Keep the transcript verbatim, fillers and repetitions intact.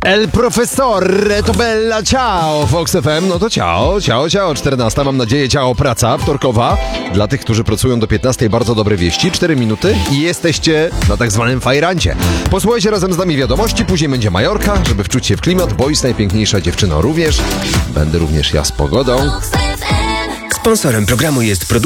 El Profesor, to bella, ciao, Fox F M, no to ciao, ciao, ciao, czternasta, mam nadzieję, ciao, praca wtorkowa. Dla tych, którzy pracują do piętnastej, bardzo dobre wieści, cztery minuty i jesteście na tak zwanym fajrancie. Posłuchajcie razem z nami wiadomości, później będzie Majorka, żeby wczuć się w klimat, Boys, najpiękniejsza dziewczyna również. Będę również ja z pogodą. Sponsorem programu jest produkt